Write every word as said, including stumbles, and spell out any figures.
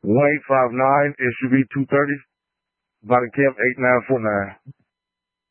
one eight five nine, it should be two thirty. Body camp eight nine four nine.